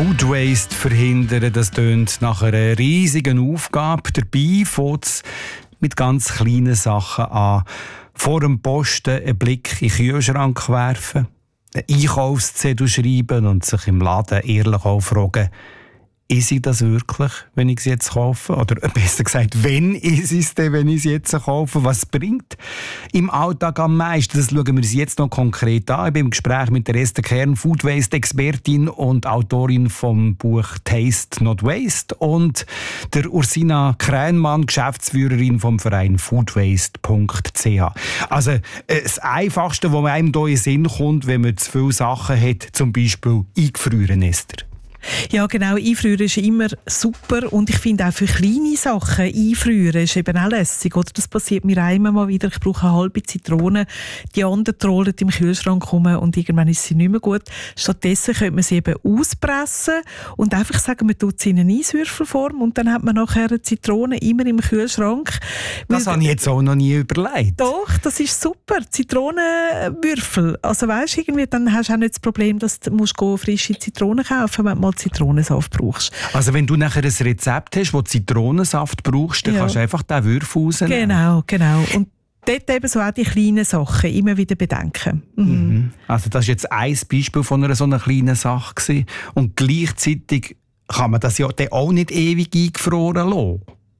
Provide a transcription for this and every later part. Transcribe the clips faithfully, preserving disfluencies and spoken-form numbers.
Food Waste verhindern, das tönt nach einer riesigen Aufgabe. Dabei fängt es mit ganz kleinen Sachen an. Vor dem Posten einen Blick in den Kühlschrank werfen, einen Einkaufszettel schreiben und sich im Laden ehrlich auch fragen, ist ich das wirklich, wenn ich es jetzt kaufe? Oder besser gesagt, wenn ist es denn, wenn ich es jetzt kaufe? Was bringt im Alltag am meisten? Das schauen wir uns jetzt noch konkret an. Ich bin im Gespräch mit der Esther Kern, Food Waste Expertin und Autorin vom Buch Taste Not Waste, und der Ursina Krähenmann, Geschäftsführerin vom Verein foodwaste punkt c h. Also äh, das Einfachste, was einem hier in den Sinn kommt, wenn man zu viele Sachen hat, zum Beispiel eingefrieren, Esther. Ja, genau. Einfrieren ist immer super. Und ich finde auch für kleine Sachen einfrieren ist eben auch lässig. Oder? Das passiert mir einmal mal wieder. Ich brauche eine halbe Zitrone. Die anderen trollen im Kühlschrank rum und irgendwann ist sie nicht mehr gut. Stattdessen könnte man sie eben auspressen und einfach sagen, man tut sie in eine Eiswürfelform und dann hat man nachher eine Zitrone immer im Kühlschrank. Das habe ich jetzt auch noch nie überlegt. Doch, das ist super. Zitronenwürfel. Also weißt, irgendwie, dann hast du auch nicht das Problem, dass du musst frische Zitronen kaufen, wenn du mal Zitronensaft brauchst. Also wenn du nachher ein Rezept hast, wo Zitronensaft brauchst, dann ja. kannst du einfach den Würfel rausnehmen. Genau, genau. Und dort eben so auch die kleinen Sachen immer wieder bedenken. Mhm. Mhm. Also das war jetzt ein Beispiel von einer so einer kleinen Sache gewesen. Und gleichzeitig kann man das ja dann auch nicht ewig eingefroren lassen.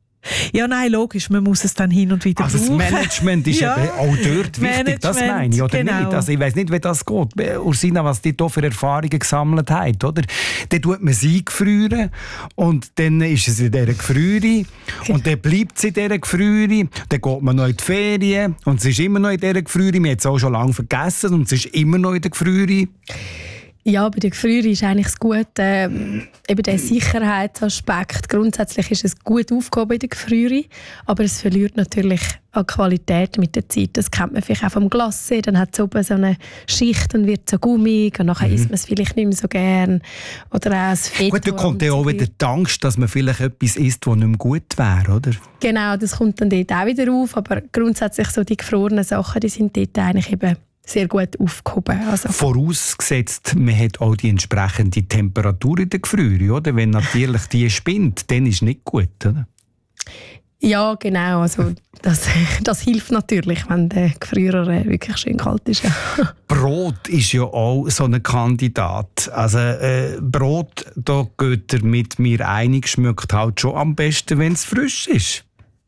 Ja, nein, logisch, man muss es dann hin und wieder also brauchen. Das Management ist ja. eben auch dort wichtig, Management, das meine ich, oder genau. nicht? Also ich weiss nicht, wie das geht. Ursina, was die hier für Erfahrungen gesammelt hat, oder? Dann tut man es eingefrieren und dann ist es in dieser Gefriere und dann bleibt es in dieser Gefriere, dann geht man noch in die Ferien und es ist immer noch in dieser Gefriere, wir haben es auch schon lange vergessen und es ist immer noch in der Gefriere. Ja, bei der Gefriere ist eigentlich das Gute, äh, eben der Sicherheitsaspekt. Grundsätzlich ist es gut aufgehoben in der Gefriere, aber es verliert natürlich an Qualität mit der Zeit. Das kennt man vielleicht auch vom Glacé, dann hat es oben so eine Schicht und wird so gummig und nachher mhm. isst man es vielleicht nicht mehr so gern. Oder auch das Fett. Gut, da kommt ja auch wieder die Angst, dass man vielleicht etwas isst, das nicht mehr gut wäre, oder? Genau, das kommt dann dort auch wieder auf, aber grundsätzlich so die gefrorenen Sachen, die sind dort eigentlich eben sehr gut aufgehoben. Also. Vorausgesetzt, man hat auch die entsprechende Temperatur in der Gefriere, oder? Wenn natürlich die spinnt, dann ist es nicht gut, oder? Ja, genau. Also das, das hilft natürlich, wenn der Gefrierer wirklich schön kalt ist. Brot ist ja auch so ein Kandidat. Also äh, Brot, da geht er mit mir einig, schmeckt halt schon am besten, wenn es frisch ist.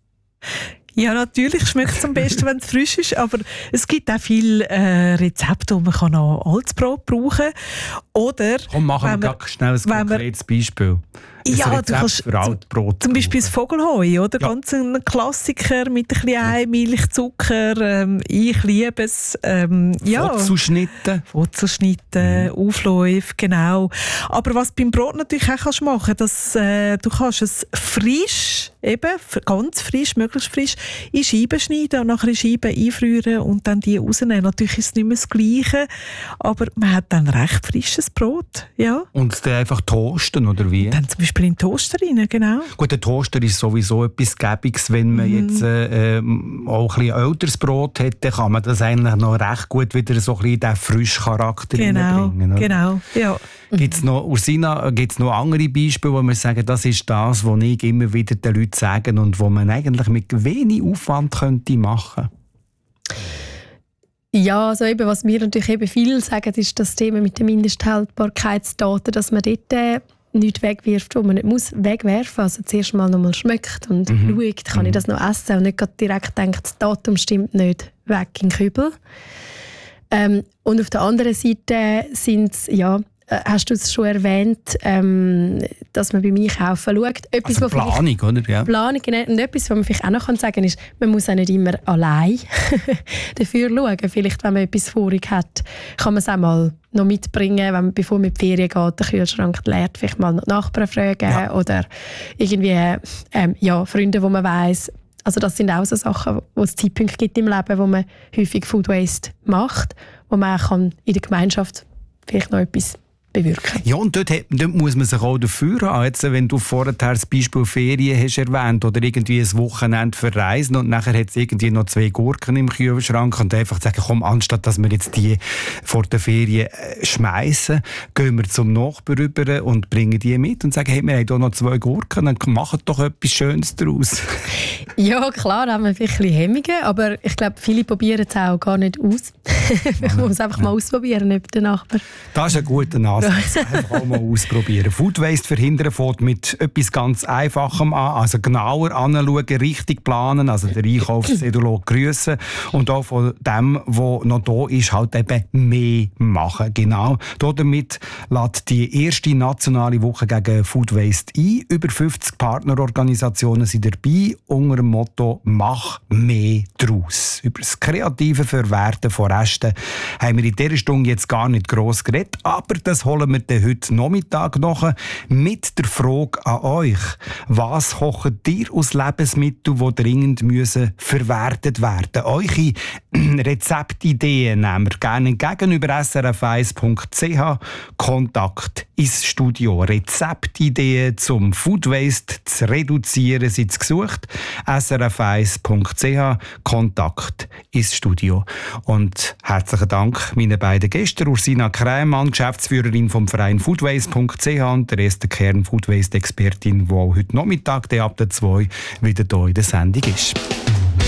Ja, natürlich schmeckt es am besten, wenn es frisch ist, aber es gibt auch viele äh, Rezepte, wo man kann auch altes Brot brauchen kann. Oder komm, machen wir man, schnell ein konkretes Beispiel. Ein ja, Rezept du kannst für Altbrot zum Beispiel das Vogelheu, oder? Ja. Ganz ein Klassiker mit ein bisschen Ei, Milch, Zucker. Ähm, ich liebe es. Ähm, ja. Wurzelschnitte. Wurzelschnitte, mhm. Aufläufe, genau. Aber was beim Brot natürlich auch kannst machen, dass äh, du kannst es frisch, eben ganz frisch, möglichst frisch, in Scheiben schneiden und nachher in Scheiben einfrieren und dann die rausnehmen. Natürlich ist es nicht mehr das Gleiche, aber man hat dann recht frisches Brot, ja. Und dann einfach toasten, oder wie? Dann zum Beispiel in den Toaster rein, genau. Gut, der Toaster ist sowieso etwas Gäbiges. Wenn man mm. jetzt äh, auch ein bisschen älteres Brot hat, dann kann man das eigentlich noch recht gut wieder so ein bisschen in den frischen Charakter genau, reinbringen. Oder? Genau, ja. Gibt's noch, Ursina, gibt es noch andere Beispiele, wo wir sagen, das ist das, was ich immer wieder den Leuten sage und wo man eigentlich mit wenig Aufwand könnte machen? Ja, also eben, was wir natürlich eben viel sagen, ist das Thema mit den Mindesthaltbarkeitsdaten, dass man dort äh, nichts wegwirft, wo man nicht muss wegwerfen muss. Also zuerst mal noch mal schmeckt und mhm. schaut, kann mhm. ich das noch essen und nicht direkt denkt, das Datum stimmt nicht, weg in den Kübel. Ähm, und auf der anderen Seite sind es, ja, hast du es schon erwähnt, ähm, dass man beim Einkaufen schaut. Etwas, also Planung, oder? Ja. Planung, genau. Und etwas, was man vielleicht auch noch sagen kann, ist, man muss auch nicht immer allein dafür schauen. Vielleicht, wenn man etwas vorig hat, kann man es auch mal noch mitbringen, wenn man, bevor man in die Ferien geht, den Kühlschrank leert, vielleicht mal die Nachbarn fragen ja. oder irgendwie ähm, ja, Freunde, die man weiss. Also das sind auch so Sachen, wo es Zeitpunkte gibt im Leben, wo man häufig Food Waste macht, wo man auch kann in der Gemeinschaft vielleicht noch etwas bewirken. Ja, und dort, dort muss man sich auch dafür haben. Jetzt, wenn du vorher das Beispiel Ferien hast erwähnt oder irgendwie ein Wochenende verreisen und nachher hat es irgendwie noch zwei Gurken im Kühlschrank und einfach sagen, komm, anstatt dass wir jetzt die vor der Ferien äh, schmeißen, gehen wir zum Nachbarn rüber und bringen die mit und sagen, hey, wir haben hier noch zwei Gurken, dann machen doch etwas Schönes daraus. Ja, klar, da haben wir ein bisschen Hemmungen, aber ich glaube, viele probieren es auch gar nicht aus. Man muss einfach mal ausprobieren, ob der Nachbar. Das ist ein guter Ansatz. Einfach auch mal ausprobieren. Food Waste verhindern fängt mit etwas ganz Einfachem an. Also genauer anschauen, richtig planen, also den Einkaufszettel grüssen und auch von dem, was noch da ist, halt eben mehr machen. Genau. Damit lädt die erste nationale Woche gegen Food Waste ein. Über fünfzig Partnerorganisationen sind dabei unter dem Motto «Mach mehr draus». Über das kreative Verwerten von Resten haben wir in dieser Stunde jetzt gar nicht gross geredet, aber das holen wir dann heute Nachmittag noch mit der Frage an euch. Was kocht ihr aus Lebensmitteln, die dringend müssen verwertet werden? Eure Rezeptideen nehmen wir gerne entgegen über s r f eins punkt c h. Kontakt ins Studio. Rezeptideen zum Food Waste zu reduzieren sind gesucht. s r f eins punkt c h. Kontakt ins Studio. Und herzlichen Dank meinen beiden Gästen, Ursina Krämann, Geschäftsführerin vom Verein foodwaste punkt c h und der erste Kern Food Waste Expertin, die auch heute Nachmittag ab der zwei wieder hier in der Sendung ist.